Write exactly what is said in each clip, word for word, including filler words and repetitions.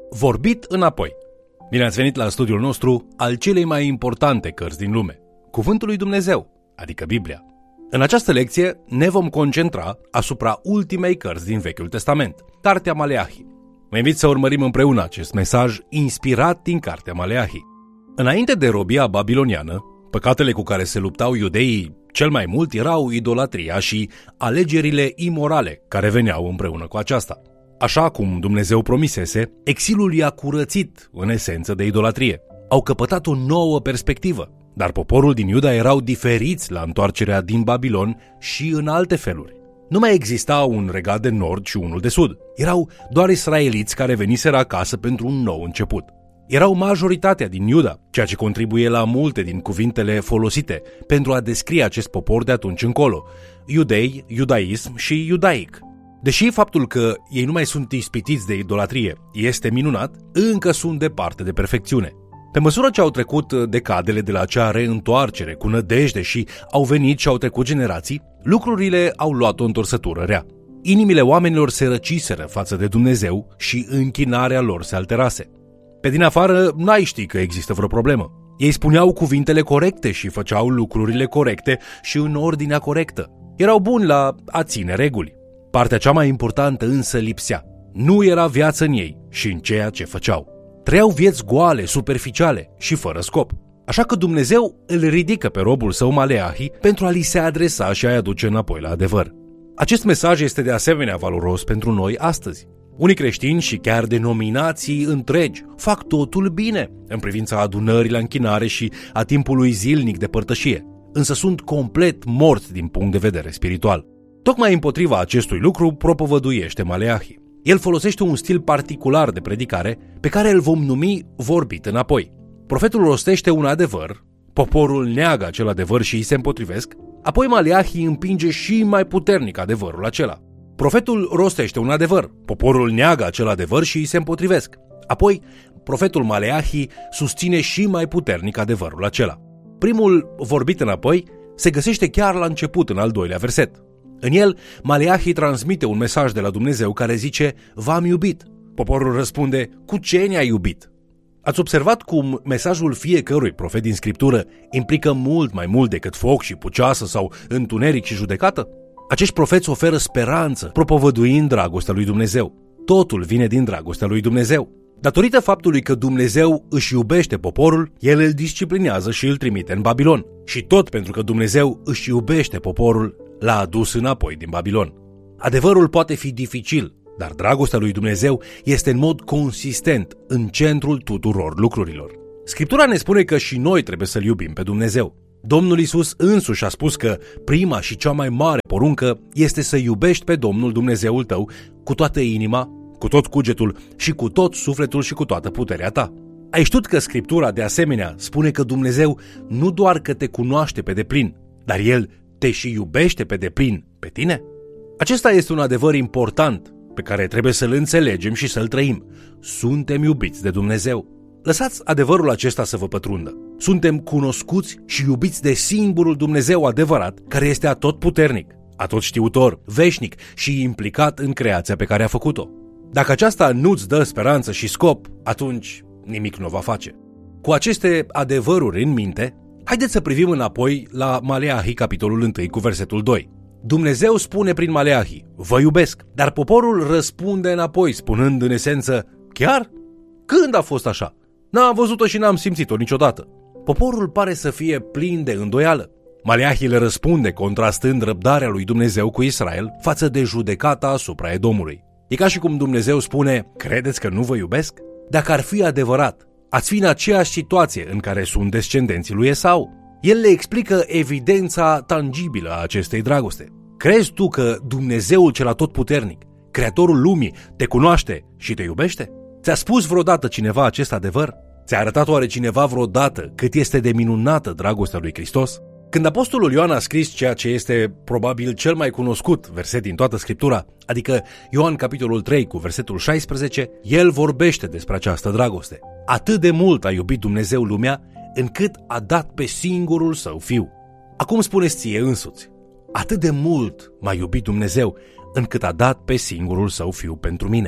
Vorbit înapoi. Bine ați venit la studiul nostru al celei mai importante cărți din lume, Cuvântul lui Dumnezeu, adică Biblia. În această lecție ne vom concentra asupra ultimei cărți din Vechiul Testament, Cartea Maleahi. Vă invit să urmărim împreună acest mesaj inspirat din Cartea Maleahi. Înainte de robia babiloniană, păcatele cu care se luptau iudeii cel mai mult erau idolatria și alegerile imorale care veneau împreună cu aceasta. Așa cum Dumnezeu promisese, exilul i-a curățit în esență de idolatrie. Au căpătat o nouă perspectivă, dar poporul din Iuda erau diferiți la întoarcerea din Babilon și în alte feluri. Nu mai exista un regat de nord și unul de sud. Erau doar israeliți care veniseră acasă pentru un nou început. Erau majoritatea din Iuda, ceea ce contribuie la multe din cuvintele folosite pentru a descrie acest popor de atunci încolo: iudei, iudaism și iudaic. Deși faptul că ei nu mai sunt ispitiți de idolatrie este minunat, încă sunt departe de perfecțiune. Pe măsură ce au trecut decadele de la acea reîntoarcere cu nădejde și au venit și au trecut generații, lucrurile au luat o întorsătură rea. Inimile oamenilor se răciseră față de Dumnezeu și închinarea lor se alterase. Pe din afară n-ai ști că există vreo problemă. Ei spuneau cuvintele corecte și făceau lucrurile corecte și în ordinea corectă. Erau buni la a ține reguli. Partea cea mai importantă însă lipsea. Nu era viață în ei și în ceea ce făceau. Trăiau vieți goale, superficiale și fără scop. Așa că Dumnezeu îl ridică pe robul său Maleahi pentru a li se adresa și a-i aduce înapoi la adevăr. Acest mesaj este de asemenea valoros pentru noi astăzi. Unii creștini și chiar denominații întregi fac totul bine în privința adunării la închinare și a timpului zilnic de părtășie, însă sunt complet morți din punct de vedere spiritual. Tocmai împotriva acestui lucru propovăduiește Maleahi. El folosește un stil particular de predicare pe care îl vom numi vorbit înapoi. Profetul rostește un adevăr, poporul neagă acel adevăr și îi se împotrivesc, apoi Maleahi împinge și mai puternic adevărul acela. Profetul rostește un adevăr, poporul neagă acel adevăr și îi se împotrivesc. Apoi, profetul Maleahi susține și mai puternic adevărul acela. Primul, vorbit înapoi, se găsește chiar la început, în al doilea verset. În el, Maleahi transmite un mesaj de la Dumnezeu care zice: v-am iubit. Poporul răspunde: cu ce ne-ai iubit? Ați observat cum mesajul fiecărui profet din Scriptură implică mult mai mult decât foc și puceasă sau întuneric și judecată? Acești profeți oferă speranță, propovăduind dragostea lui Dumnezeu. Totul vine din dragostea lui Dumnezeu. Datorită faptului că Dumnezeu își iubește poporul, El îl disciplinează și îl trimite în Babilon. Și tot pentru că Dumnezeu își iubește poporul, l-a adus înapoi din Babilon. Adevărul poate fi dificil, dar dragostea lui Dumnezeu este în mod consistent în centrul tuturor lucrurilor. Scriptura ne spune că și noi trebuie să-L iubim pe Dumnezeu. Domnul Iisus însuși a spus că prima și cea mai mare poruncă este să iubești pe Domnul Dumnezeul tău cu toată inima, cu tot cugetul și cu tot sufletul și cu toată puterea ta. Ai știut că Scriptura de asemenea spune că Dumnezeu nu doar că te cunoaște pe deplin, dar El te și iubește pe deplin pe tine? Acesta este un adevăr important pe care trebuie să-l înțelegem și să-l trăim. Suntem iubiți de Dumnezeu. Lăsați adevărul acesta să vă pătrundă. Suntem cunoscuți și iubiți de singurul Dumnezeu adevărat, care este atotputernic, atotștiutor, veșnic și implicat în creația pe care a făcut-o. Dacă aceasta nu-ți dă speranță și scop, atunci nimic nu va face. Cu aceste adevăruri în minte, haideți să privim înapoi la Maleahi, capitolul unu, cu versetul doi. Dumnezeu spune prin Maleahi: vă iubesc, dar poporul răspunde înapoi, spunând în esență: chiar? Când a fost așa? N-am văzut-o și n-am simțit-o niciodată. Poporul pare să fie plin de îndoială. Maleahi le răspunde contrastând răbdarea lui Dumnezeu cu Israel față de judecata asupra Edomului. E ca și cum Dumnezeu spune: credeți că nu vă iubesc? Dacă ar fi adevărat, ați fi în aceeași situație în care sunt descendenții lui Esau. El le explică evidența tangibilă a acestei dragoste. Crezi tu că Dumnezeul cel atotputernic, Creatorul lumii, te cunoaște și te iubește? Ți-a spus vreodată cineva acest adevăr? Ți-a arătat oare cineva vreodată cât este de minunată dragostea lui Hristos? Când apostolul Ioan a scris ceea ce este probabil cel mai cunoscut verset din toată Scriptura, adică Ioan capitolul trei cu versetul șaisprezece, el vorbește despre această dragoste. Atât de mult a iubit Dumnezeu lumea, încât a dat pe singurul său fiu. Acum spuneți ție însuți: atât de mult m-a iubit Dumnezeu, încât a dat pe singurul său fiu pentru mine.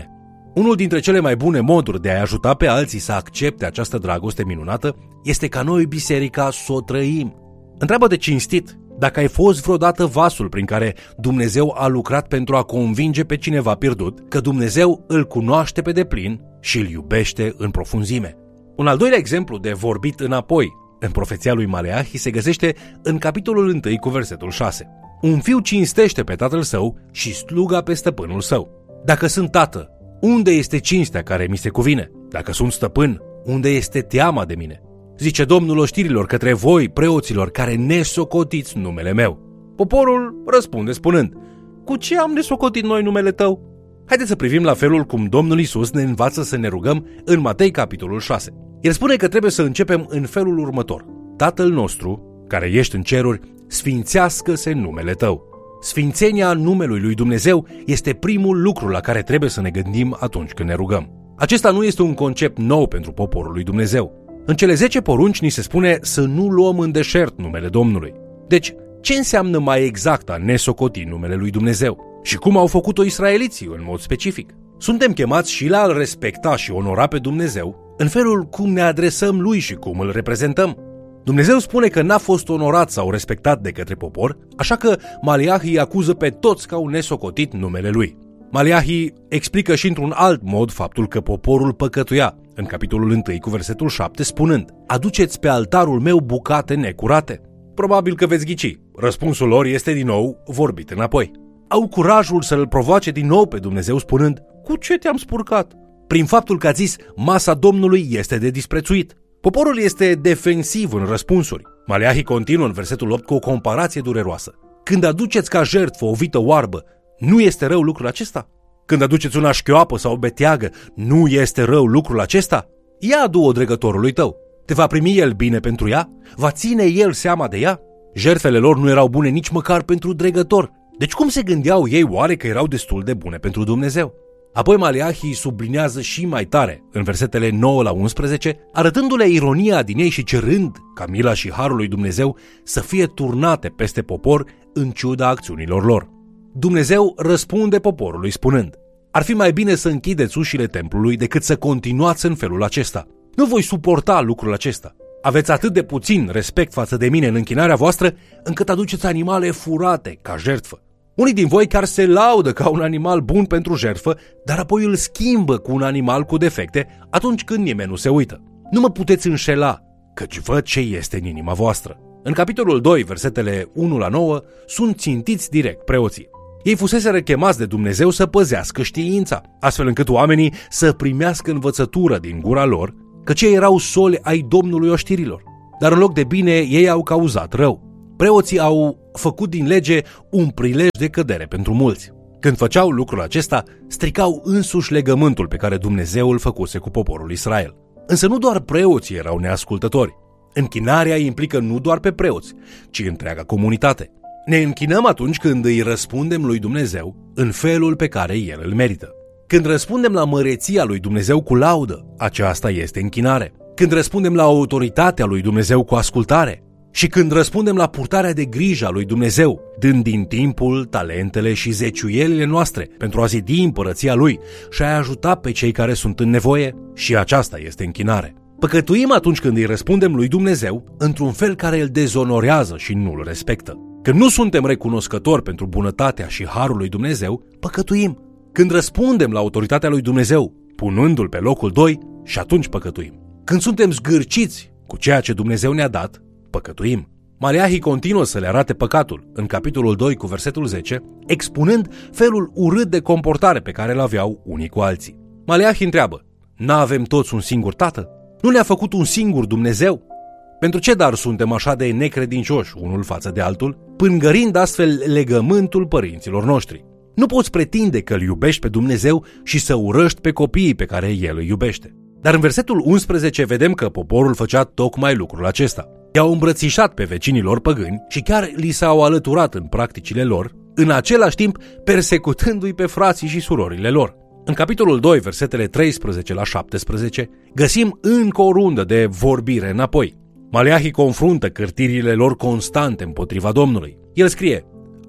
Unul dintre cele mai bune moduri de a ajuta pe alții să accepte această dragoste minunată este ca noi, biserica, să o trăim. Întreabă-te cinstit dacă ai fost vreodată vasul prin care Dumnezeu a lucrat pentru a convinge pe cineva pierdut că Dumnezeu îl cunoaște pe deplin și îl iubește în profunzime. Un al doilea exemplu de vorbit înapoi în profeția lui Maleahi se găsește în capitolul unu cu versetul șase. Un fiu cinstește pe tatăl său și sluga pe stăpânul său. Dacă sunt tată, unde este cinstea care mi se cuvine? Dacă sunt stăpân, unde este teama de mine? Zice Domnul oștirilor către voi, preoților, care nesocotiți numele meu. Poporul răspunde spunând: cu ce am nesocotit noi numele tău? Haideți să privim la felul cum Domnul Iisus ne învață să ne rugăm în Matei capitolul șase. El spune că trebuie să începem în felul următor: Tatăl nostru, care ești în ceruri, sfințească-se numele tău. Sfințenia numelui lui Dumnezeu este primul lucru la care trebuie să ne gândim atunci când ne rugăm. Acesta nu este un concept nou pentru poporul lui Dumnezeu. În cele zece porunci ni se spune să nu luăm în deșert numele Domnului. Deci, ce înseamnă mai exact a nesocoti numele lui Dumnezeu? Și cum au făcut-o israeliții în mod specific? Suntem chemați și la a-L respecta și onora pe Dumnezeu în felul cum ne adresăm Lui și cum îl reprezentăm. Dumnezeu spune că n-a fost onorat sau respectat de către popor, așa că Maleahi îi acuză pe toți că au nesocotit numele Lui. Maleahi explică și într-un alt mod faptul că poporul păcătuia, în capitolul unu cu versetul șapte, spunând: aduceți pe altarul meu bucate necurate. Probabil că veți ghici. Răspunsul lor este din nou vorbit înapoi. Au curajul să-L provoace din nou pe Dumnezeu spunând: cu ce te-am spurcat? Prin faptul că a zis: masa Domnului este de disprețuit. Poporul este defensiv în răspunsuri. Maleahi continuă în versetul opt cu o comparație dureroasă. Când aduceți ca jertfă o vită oarbă, nu este rău lucrul acesta? Când aduceți una șchioapă sau o beteagă, nu este rău lucrul acesta? Ia adu-o dregătorului tău. Te va primi el bine pentru ea? Va ține el seama de ea? Jertfele lor nu erau bune nici măcar pentru dregător. Deci cum se gândeau ei oare că erau destul de bune pentru Dumnezeu? Apoi Maleahi sublinează și mai tare, în versetele nouă la unsprezece, arătându-le ironia din ei și cerând ca mila și harul lui Dumnezeu să fie turnate peste popor în ciuda acțiunilor lor. Dumnezeu răspunde poporului spunând: ar fi mai bine să închideți ușile templului decât să continuați în felul acesta. Nu voi suporta lucrul acesta. Aveți atât de puțin respect față de mine în închinarea voastră, încât aduceți animale furate ca jertfă. Unii din voi chiar se laudă ca un animal bun pentru jertfă, dar apoi îl schimbă cu un animal cu defecte atunci când nimeni nu se uită. Nu mă puteți înșela, căci văd ce este în inima voastră. În capitolul doi, versetele unu la nouă, sunt țintiți direct preoții. Ei fuseseră chemați de Dumnezeu să păzească știința, astfel încât oamenii să primească învățătură din gura lor, căci ei erau soli ai Domnului oștirilor. Dar în loc de bine, ei au cauzat rău. Preoții au făcut din lege un prilej de cădere pentru mulți. Când făceau lucrul acesta, stricau însuși legământul pe care Dumnezeu îl făcuse cu poporul Israel. Însă nu doar preoții erau neascultători. Închinarea implică nu doar pe preoți, ci întreaga comunitate. Ne închinăm atunci când îi răspundem lui Dumnezeu în felul pe care El îl merită. Când răspundem la măreția lui Dumnezeu cu laudă, aceasta este închinare. Când răspundem la autoritatea lui Dumnezeu cu ascultare și când răspundem la purtarea de grijă a lui Dumnezeu, dând din timpul, talentele și zeciuielile noastre pentru a zidi împărăția Lui și a ajuta pe cei care sunt în nevoie, și aceasta este închinare. Păcătuim atunci când îi răspundem lui Dumnezeu într-un fel care îl dezonorează și nu îl respectă. Când nu suntem recunoscători pentru bunătatea și harul lui Dumnezeu, păcătuim. Când răspundem la autoritatea lui Dumnezeu, punându-l pe locul doi, și atunci păcătuim. Când suntem zgârciți cu ceea ce Dumnezeu ne-a dat, păcătuim. Maleahi continuă să le arate păcatul în capitolul doi cu versetul zece, expunând felul urât de comportare pe care îl aveau unii cu alții. Maleahi întreabă: n-avem toți un singur tată? Nu ne-a făcut un singur Dumnezeu? Pentru ce dar suntem așa de necredincioși unul față de altul, pângărind astfel legământul părinților noștri? Nu poți pretinde că îl iubești pe Dumnezeu și să urăști pe copiii pe care El îi iubește. Dar în versetul unsprezece vedem că poporul făcea tocmai lucrul acesta. I-au îmbrățișat pe vecinii lor păgâni și chiar li s-au alăturat în practicile lor, în același timp persecutându-i pe frații și surorile lor. În capitolul doi, versetele treisprezece la șaptesprezece, găsim încă o rundă de vorbire înapoi. Maleahi confruntă cârtirile lor constante împotriva Domnului. El scrie: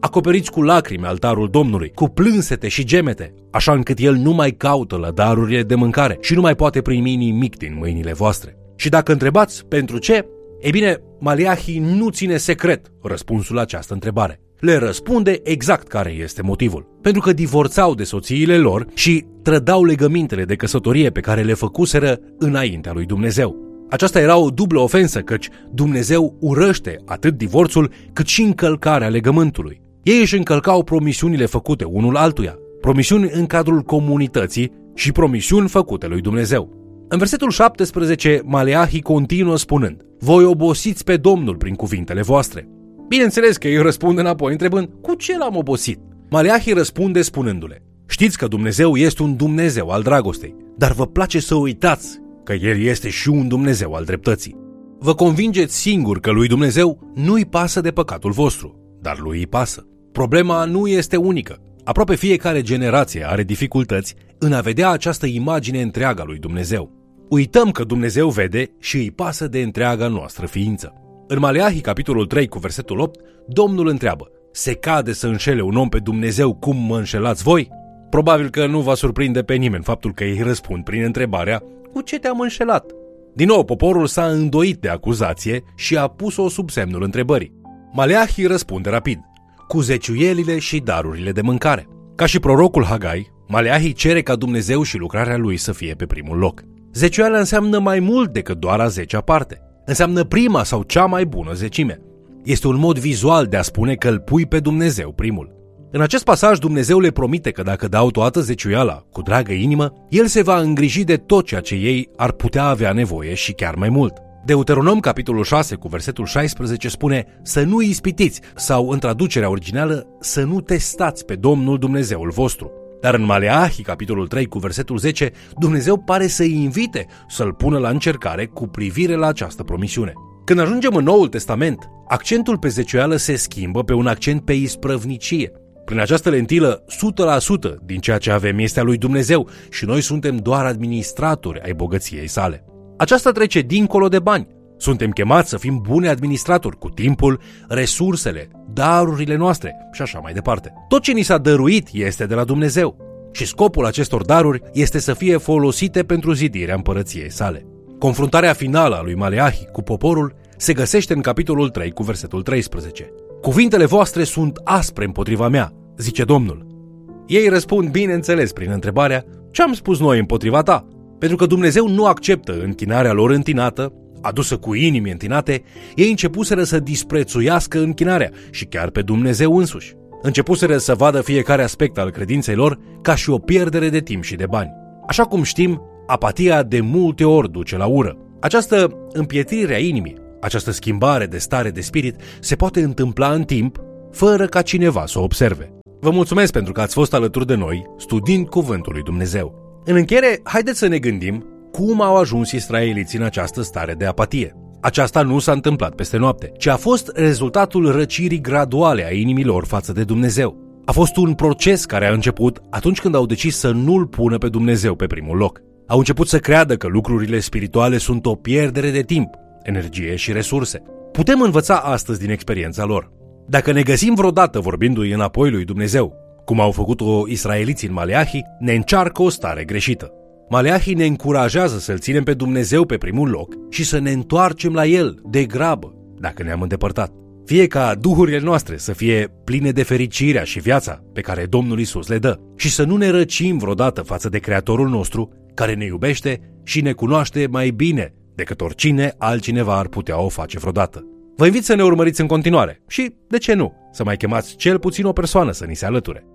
Acoperiți cu lacrimi altarul Domnului, cu plânsete și gemete, așa încât el nu mai caută la darurile de mâncare și nu mai poate primi nimic din mâinile voastre. Și dacă întrebați pentru ce, e bine, Maleahi nu ține secret răspunsul la această întrebare. Le răspunde exact care este motivul. Pentru că divorțau de soțiile lor și trădau legămintele de căsătorie pe care le făcuseră înaintea lui Dumnezeu. Aceasta era o dublă ofensă, căci Dumnezeu urăște atât divorțul cât și încălcarea legământului. Ei își încălcau promisiunile făcute unul altuia, promisiuni în cadrul comunității și promisiuni făcute lui Dumnezeu. În versetul șaptesprezece, Maleahi continuă spunând: voi obosiți pe Domnul prin cuvintele voastre. Bineînțeles că ei răspund înapoi întrebând: cu ce l-am obosit? Maleahi răspunde spunându-le: știți că Dumnezeu este un Dumnezeu al dragostei, dar vă place să uitați că El este și un Dumnezeu al dreptății. Vă convingeți singur că lui Dumnezeu nu-i pasă de păcatul vostru, dar lui îi pasă. Problema nu este unică. Aproape fiecare generație are dificultăți în a vedea această imagine întreagă a lui Dumnezeu. Uităm că Dumnezeu vede și îi pasă de întreaga noastră ființă. În Maleahi, capitolul trei, cu versetul opt, Domnul întreabă: se cade să înșele un om pe Dumnezeu cum mă înșelați voi? Probabil că nu va surprinde pe nimeni faptul că ei răspund prin întrebarea: cu ce te-am înșelat? Din nou, poporul s-a îndoit de acuzație și a pus-o sub semnul întrebării. Maleahi răspunde rapid: cu zeciuielile și darurile de mâncare. Ca și prorocul Hagai, Maleahi cere ca Dumnezeu și lucrarea lui să fie pe primul loc. Zeciuiala înseamnă mai mult decât doar a zecea parte. Înseamnă prima sau cea mai bună zecime. Este un mod vizual de a spune că îl pui pe Dumnezeu primul. În acest pasaj Dumnezeu le promite că dacă dau toată zeciuiala cu dragă inimă, El se va îngriji de tot ceea ce ei ar putea avea nevoie și chiar mai mult. Deuteronom, capitolul șase, cu versetul șaisprezece spune: să nu ispitiți, sau în traducerea originală, să nu testați pe Domnul Dumnezeul vostru. Dar în Maleahi, capitolul trei, cu versetul zece, Dumnezeu pare să-i invite să-l pună la încercare cu privire la această promisiune. Când ajungem în Noul Testament, accentul pe zeciuială se schimbă pe un accent pe isprăvnicie. Prin această lentilă, o sută la sută din ceea ce avem este a lui Dumnezeu și noi suntem doar administratori ai bogăției sale. Aceasta trece dincolo de bani. Suntem chemați să fim buni administratori cu timpul, resursele, darurile noastre și așa mai departe. Tot ce ni s-a dăruit este de la Dumnezeu și scopul acestor daruri este să fie folosite pentru zidirea împărăției sale. Confruntarea finală a lui Maleahi cu poporul se găsește în capitolul trei cu versetul treisprezece. Cuvintele voastre sunt aspre împotriva mea, zice Domnul. Ei răspund bineînțeles prin întrebarea: ce am spus noi împotriva ta? Pentru că Dumnezeu nu acceptă închinarea lor întinată, adusă cu inimi întinate, ei începuseră să disprețuiască închinarea și chiar pe Dumnezeu însuși. Începuseră să vadă fiecare aspect al credinței lor ca și o pierdere de timp și de bani. Așa cum știm, apatia de multe ori duce la ură. Această împietrire a inimii, această schimbare de stare de spirit se poate întâmpla în timp, fără ca cineva să o observe. Vă mulțumesc pentru că ați fost alături de noi, studiind Cuvântul lui Dumnezeu. În încheiere, haideți să ne gândim cum au ajuns israeliții în această stare de apatie. Aceasta nu s-a întâmplat peste noapte, ci a fost rezultatul răcirii graduale a inimilor față de Dumnezeu. A fost un proces care a început atunci când au decis să nu-L pună pe Dumnezeu pe primul loc. Au început să creadă că lucrurile spirituale sunt o pierdere de timp, energie și resurse. Putem învăța astăzi din experiența lor. Dacă ne găsim vreodată vorbindu-i înapoi lui Dumnezeu, cum au făcut-o israeliții în Maleahi, ne încearcă o stare greșită. Maleahi ne încurajează să-L ținem pe Dumnezeu pe primul loc și să ne întoarcem la El de grabă, dacă ne-am îndepărtat. Fie ca duhurile noastre să fie pline de fericirea și viața pe care Domnul Iisus le dă și să nu ne răcim vreodată față de Creatorul nostru, care ne iubește și ne cunoaște mai bine decât oricine altcineva ar putea o face vreodată. Vă invit să ne urmăriți în continuare și, de ce nu, să mai chemați cel puțin o persoană să ni se alăture.